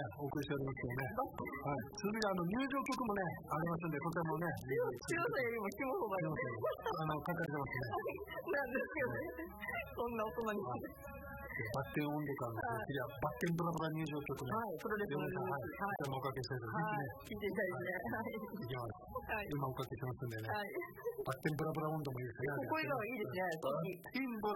お送りしておりますけどね。はい。それで入場曲もね、ありますんで、こちらもね。 強さよりも肝ほばり。 かかってますね。 なんですよね。そんな大人に。 バッテン温度感の次はバッテンブラブラ入場曲ね。 はい、プロレスの入場曲。 はい。おかけしたいと思いますね。 聞いていただいてね。はい。 いきます。はい。今おかけしますんでね。 はい。 バッテンブラブラ温度もいいですね。 こういうのいいですね。 シンボル